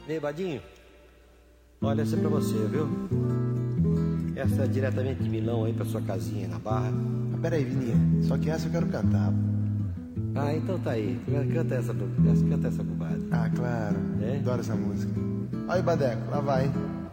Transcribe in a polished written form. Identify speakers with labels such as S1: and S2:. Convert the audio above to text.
S1: Ei, Badinho, olha, essa é pra você, viu? Essa é diretamente de Milão aí pra sua casinha na Barra.
S2: Ah, peraí, Vininha, só que essa eu quero cantar.
S1: Ah, então tá aí. Canta essa bobagem.
S2: Ah, claro.
S1: É?
S2: Adoro essa música. Olha o Badeco, lá vai.